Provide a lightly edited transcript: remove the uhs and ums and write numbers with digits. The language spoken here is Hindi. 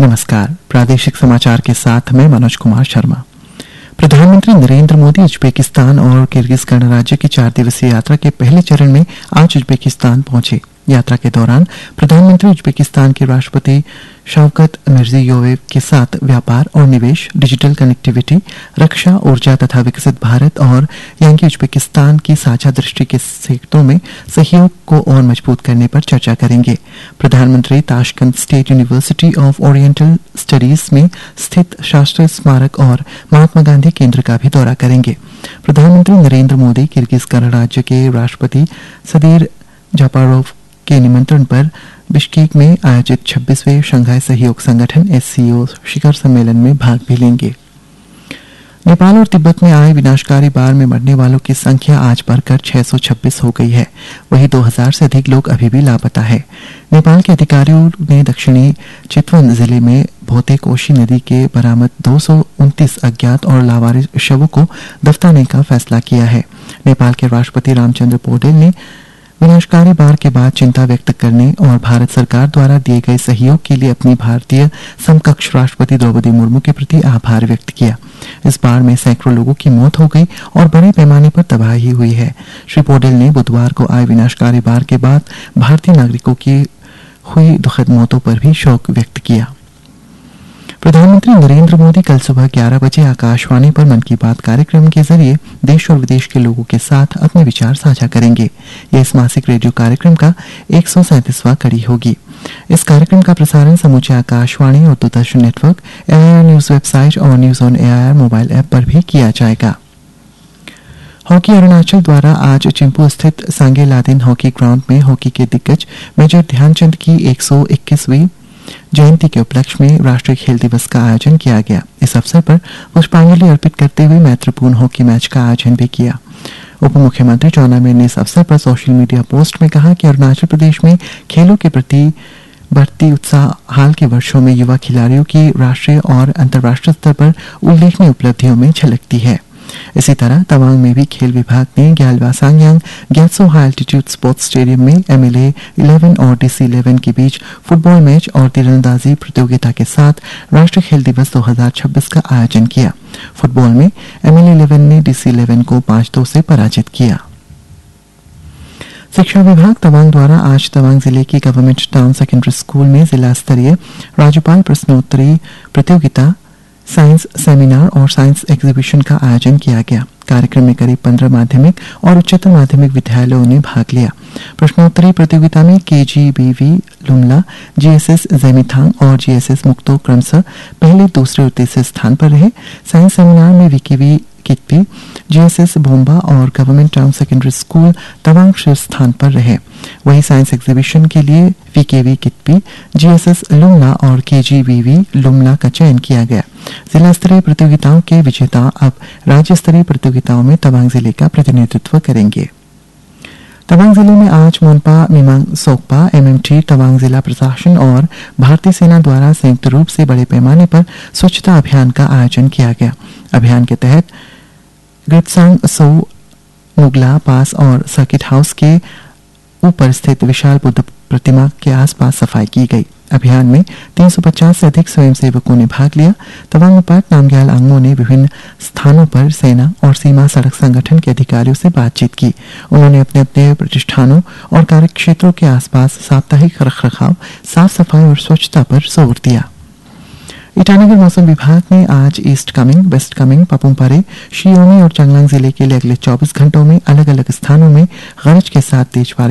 नमस्कार, प्रादेशिक समाचार के साथ मैं मनोज कुमार शर्मा। प्रधानमंत्री नरेंद्र मोदी उज्बेकिस्तान और किर्गिज गणराज्य की 4 दिवसीय यात्रा के पहले चरण में आज उज्बेकिस्तान पहुंचे। यात्रा के दौरान प्रधानमंत्री उज्बेकिस्तान के राष्ट्रपति शौकत मिर्जियोयेव के साथ व्यापार और निवेश, डिजिटल कनेक्टिविटी, रक्षा, ऊर्जा तथा विकसित भारत और यहाँ की उज्बेकिस्तान की साझा दृष्टि के क्षेत्रों में सहयोग को और मजबूत करने पर चर्चा करेंगे। प्रधानमंत्री Tashkent state university of oriental studies में स्थित शास्त्रीय स्मारक और महात्मा गांधी केंद्र का भी दौरा करेंगे। प्रधानमंत्री नरेंद्र मोदी किर्गिज गणराज्य के राष्ट्रपति सदीर जापारोव के निमंत्रण पर बिश्केक में आयोजित 26वें शंघाई सहयोग संगठन SCO शिखर सम्मेलन में भाग भी लेंगे। नेपाल और तिब्बत में आए विनाशकारी बाढ़ में मरने वालों की संख्या आज बढ़कर 626 हो गई है। वहीं 2000 से अधिक लोग अभी भी लापता है। नेपाल के अधिकारियों ने दक्षिणी चितवन जिले में भोते कोशी नदी के बरामद 229 अज्ञात और लावारिस शवों को दफनाने का फैसला किया है। नेपाल के राष्ट्रपति रामचंद्र पौडेल ने विनाशकारी बाढ़ के बाद चिंता व्यक्त करने और भारत सरकार द्वारा दिए गए सहयोग के लिए अपनी भारतीय समकक्ष राष्ट्रपति द्रौपदी मुर्मू के प्रति आभार व्यक्त किया। इस बाढ़ में सैकड़ों लोगों की मौत हो गई और बड़े पैमाने पर तबाही हुई है। श्री पौडेल ने बुधवार को आए विनाशकारी बाढ़ के बाद भारतीय नागरिकों की हुई दुखद मौतों पर भी शोक व्यक्त किया। प्रधानमंत्री नरेंद्र मोदी कल सुबह 11 बजे आकाशवाणी पर मन की बात कार्यक्रम के जरिए देश और विदेश के लोगों के साथ अपने विचार साझा करेंगे। यह इस मासिक रेडियो कार्यक्रम का 137वां कड़ी होगी। इस कार्यक्रम का प्रसारण समूचे आकाशवाणी और Doordarshan network, AIR news website और news on AIR mobile app पर भी किया जाएगा। हॉकी अरुणाचल द्वारा आज चिंपू स्थित सांगे लादेन हॉकी ग्राउंड में हॉकी के दिग्गज मेजर ध्यानचंद की 121वीं जयंती के उपलक्ष्य में राष्ट्रीय खेल दिवस का आयोजन किया गया। इस अवसर पर पुष्पांजलि अर्पित करते हुए मैत्रीपूर्ण हॉकी मैच का आयोजन भी किया। उप मुख्यमंत्री चौना मेन ने इस अवसर पर सोशल मीडिया पोस्ट में कहा कि अरुणाचल प्रदेश में खेलों के प्रति बढ़ती उत्साह हाल के वर्षों में युवा खिलाड़ियों की राष्ट्रीय और अंतर्राष्ट्रीय स्तर पर उल्लेखनीय उपलब्धियों में झलकती है। इसी तरह तवांग में भी खेल विभाग ने Gyalwa सांगयांग Gyatso high altitude sports stadium में MLA 11 और DC 11 के बीच फुटबॉल मैच और तीरंदाजी प्रतियोगिता के साथ राष्ट्रीय खेल दिवस 2026 का आयोजन किया। फुटबॉल में MLA 11 ने DC 11 को 5-2 से पराजित किया। शिक्षा विभाग तवांग द्वारा आज तवांग जिले की गवर्नमेंट टाउन सेकेंडरी स्कूल में जिला स्तरीय राज्यपाल प्रश्नोत्तरी प्रतियोगिता, साइंस सेमिनार और साइंस एग्जीबिशन का आयोजन किया गया। कार्यक्रम में करीब 15 माध्यमिक और उच्चतर माध्यमिक विद्यालयों ने भाग लिया। प्रश्नोत्तरी प्रतियोगिता में KGBV लुमला, GSS जेमिथांग और GSS मुक्तो क्रमशः पहले, दूसरे और तीसरे स्थान पर रहे। साइंस सेमिनार में VKV कित्पी, GSS बोम्बा और government town secondary school Tawang शीर्ष स्थान पर रहे। वहीं साइंस एग्जीबिशन के लिए VKV कित्पी, GSS लुमला और KGBV लुमला का चयन किया गया। जिला स्तरीय प्रतियोगिताओं के विजेता अब राज्य स्तरीय प्रतियोगिताओं में तवांग जिले का प्रतिनिधित्व करेंगे। तवांग जिले में आज मोनपा मिमांग सोकपा MMT तवांग जिला प्रशासन और भारतीय सेना द्वारा संयुक्त रूप से बड़े पैमाने पर स्वच्छता अभियान का आयोजन किया गया। अभियान के तहत ग्रित्सांग सो मुगला पास और सर्किट हाउस के ऊपर स्थित विशाल बुद्ध प्रतिमा के आसपास सफाई की गई। अभियान में 350 से अधिक स्वयंसेवकों ने भाग लिया। तवांग उपायुक्त नामग्याल आंगमो ने विभिन्न स्थानों पर सेना और सीमा सड़क संगठन के अधिकारियों से बातचीत की। उन्होंने अपने अपने प्रतिष्ठानों और कार्यक्षेत्रों के आसपास साप्ताहिक रखरखाव, साफ सफाई और स्वच्छता पर जोर दिया। ईटानगर मौसम विभाग ने आज east Kameng, waste Kameng, Papum Pare, Xiaomi और चांगलांग जिले के लिए अगले 24 घंटों में अलग अलग स्थानों में गरज के साथ तेज बारिश